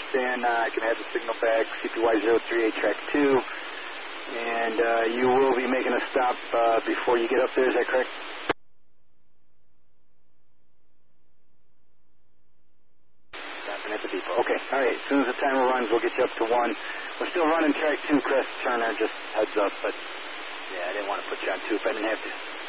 understand. I can add the signal back, CPY-038 track 2. And you will be making a stop before you get up there, is that correct? Stopping at the depot. Okay, all right. As soon as the timer runs, we'll get you up to 1. We're still running track 2, Crest Turner, just heads up. But, yeah, I didn't want to put you on 2 if I didn't have to.